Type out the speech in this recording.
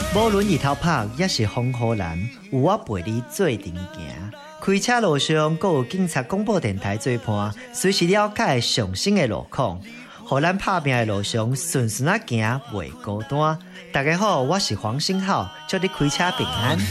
无论日头晒，也是风雨蓝，有我陪你做阵行。开车路上，还有警察广播电台做伴，随时了解上新的路况，互咱打拼的路上顺顺啊行，袂孤单。大家好，我是黄星浩，祝你开车平安。